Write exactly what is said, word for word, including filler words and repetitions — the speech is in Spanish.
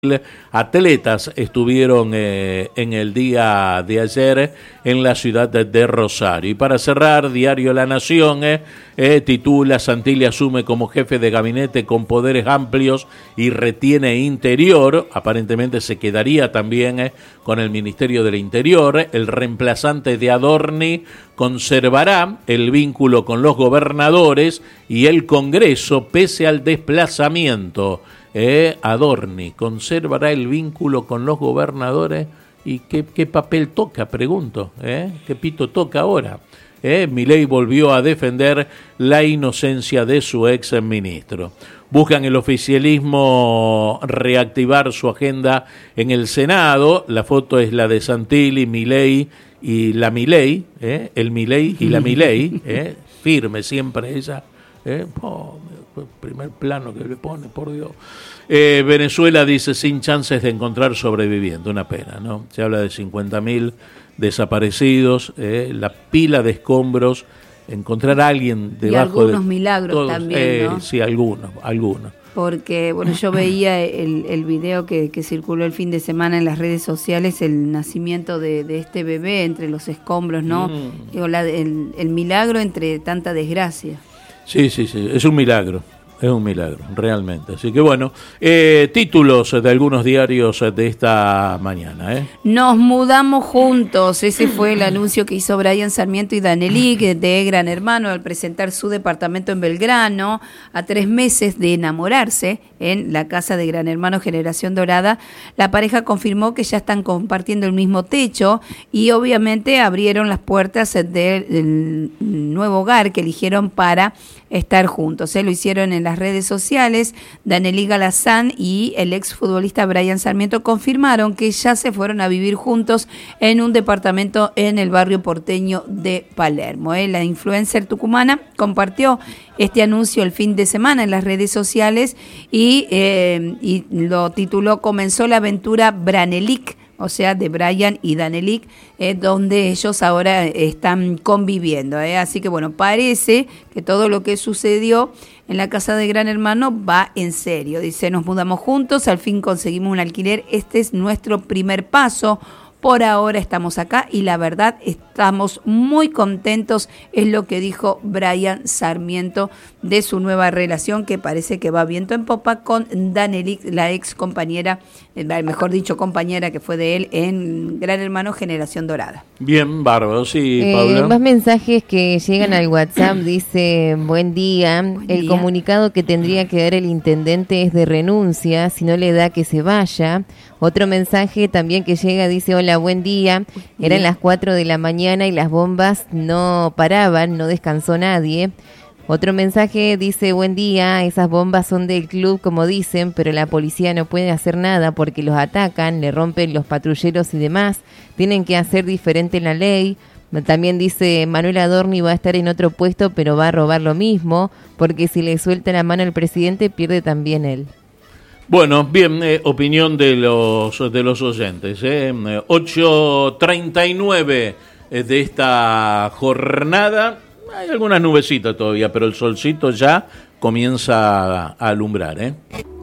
Atletas estuvieron eh, en el día de ayer en la ciudad de, de Rosario. Y para cerrar, Diario La Nación eh, eh, titula: Santilli asume como jefe de gabinete con poderes amplios y retiene Interior. Aparentemente se quedaría también eh, con el Ministerio del Interior. El reemplazante de Adorni conservará el vínculo con los gobernadores y el Congreso pese al desplazamiento. Eh, Adorni conservará el vínculo con los gobernadores. ¿Y qué, qué papel toca? Pregunto. ¿eh? ¿Qué pito toca ahora? Eh, Milei volvió a defender la inocencia de su ex ministro. Buscan el oficialismo reactivar su agenda en el Senado. La foto es la de Santilli, Milei y la Milei, eh, el Milei y la Milei, eh, firme siempre ella. Eh, oh, primer plano que le pone, por Dios. Eh, Venezuela dice sin chances de encontrar sobreviviente, una pena, ¿no? Se habla de cincuenta mil desaparecidos, eh, la pila de escombros, encontrar a alguien debajo de... Y algunos de milagros todos, también, eh, ¿no? Sí, algunos, algunos. Porque, bueno, yo veía el, el video que, que circuló el fin de semana en las redes sociales, el nacimiento de, de este bebé entre los escombros, ¿no? Mm. Digo, la, el, el milagro entre tanta desgracia. Sí, sí, sí, es un milagro, es un milagro, realmente. Así que bueno, eh, títulos de algunos diarios de esta mañana. ¿eh? Nos mudamos juntos, ese fue el anuncio que hizo Brian Sarmiento y Danelic de Gran Hermano al presentar su departamento en Belgrano, a tres meses de enamorarse en la casa de Gran Hermano Generación Dorada. La pareja confirmó que ya están compartiendo el mismo techo y obviamente abrieron las puertas del nuevo hogar que eligieron para estar juntos. ¿eh? Lo hicieron en las redes sociales. Danelic Galazán y el exfutbolista Brian Sarmiento confirmaron que ya se fueron a vivir juntos en un departamento en el barrio porteño de Palermo. ¿eh? La influencer tucumana compartió este anuncio el fin de semana en las redes sociales y, eh, y lo tituló "Comenzó la aventura Branelic", o sea, de Brian y Danelic, eh, donde ellos ahora están conviviendo. ¿eh? Así que, bueno, parece que todo lo que sucedió en la casa de Gran Hermano va en serio. Dice, nos mudamos juntos, al fin conseguimos un alquiler, este es nuestro primer paso. Por ahora estamos acá y la verdad estamos muy contentos, es lo que dijo Brian Sarmiento de su nueva relación, que parece que va viento en popa con Danelic, la ex compañera, mejor dicho compañera que fue de él en Gran Hermano Generación Dorada. Bien, bárbaro, sí, eh, Paula. Más mensajes que llegan al WhatsApp, dice, buen día, buen el día. Comunicado que tendría que dar el intendente es de renuncia, si no le da que se vaya. Otro mensaje también que llega dice, hola, buen día, eran las cuatro de la mañana y las bombas no paraban, no descansó nadie. Otro mensaje dice, buen día, esas bombas son del club como dicen, pero la policía no puede hacer nada porque los atacan, le rompen los patrulleros y demás, tienen que hacer diferente la ley. También dice, Manuel Adorni va a estar en otro puesto, pero va a robar lo mismo, porque si le suelta la mano al presidente, pierde también él. Bueno, bien, eh, opinión de los de los oyentes. Eh. ocho treinta y nueve eh, de esta jornada. Hay algunas nubecitas todavía, pero el solcito ya comienza a alumbrar, ¿eh?